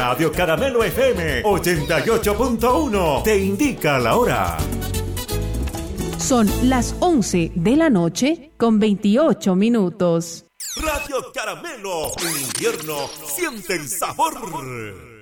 Radio Caramelo FM 88.1 te indica la hora. Son las 11 de la noche con 28 minutos. Radio Caramelo, en invierno siente el sabor.